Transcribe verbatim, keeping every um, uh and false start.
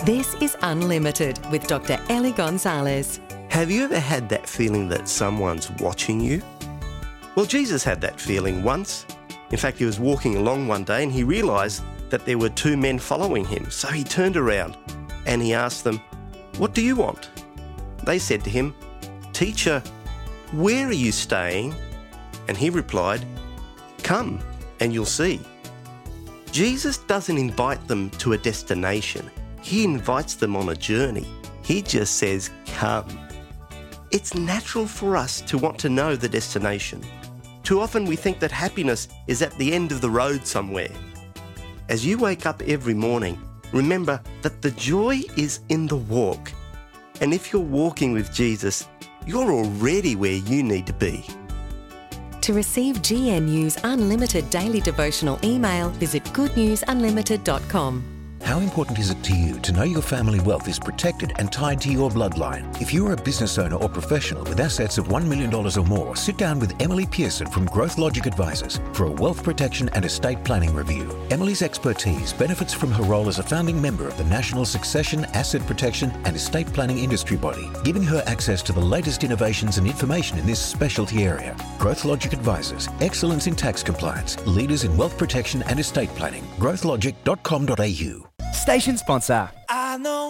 This is Unlimited with Doctor Ellie Gonzalez. Have you ever had that feeling that someone's watching you? Well, Jesus had that feeling once. In fact, he was walking along one day and he realised that there were two men following him. So he turned around and he asked them, "What do you want?" They said to him, "Teacher, where are you staying?" And he replied, "Come and you'll see." Jesus doesn't invite them to a destination. He invites them on a journey. He just says, "Come." It's natural for us to want to know the destination. Too often we think that happiness is at the end of the road somewhere. As you wake up every morning, remember that the joy is in the walk. And if you're walking with Jesus, you're already where you need to be. To receive G N U's unlimited daily devotional email, visit good news unlimited dot com. How important is it to you to know your family wealth is protected and tied to your bloodline? If you're a business owner or professional with assets of one million dollars or more, sit down with Emily Pearson from Growth Logic Advisors for a wealth protection and estate planning review. Emily's expertise benefits from her role as a founding member of the National Succession, Asset Protection and Estate Planning Industry Body, giving her access to the latest innovations and information in this specialty area. Growth Logic Advisors, excellence in tax compliance, leaders in wealth protection and estate planning. growth logic dot com dot a u. Station sponsor. I know